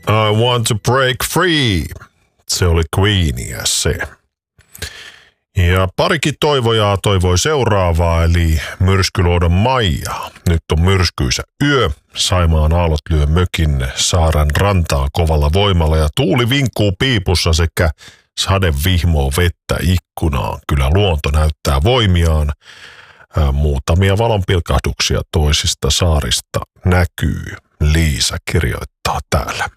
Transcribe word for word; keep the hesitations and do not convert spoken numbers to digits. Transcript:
I want to break free. Se oli Queenia se. Ja parikin toivojaa toivoi seuraavaa, eli myrskyluodon Maija. Nyt on myrskyisä yö. Saimaan aallot lyö mökin saaren rantaa kovalla voimalla ja tuuli vinkkuu piipussa sekä sade vihmoo vettä ikkunaan. Kyllä luonto näyttää voimiaan. Muutamia valonpilkahduksia toisista saarista näkyy. Liisa kirjoittaa täällä.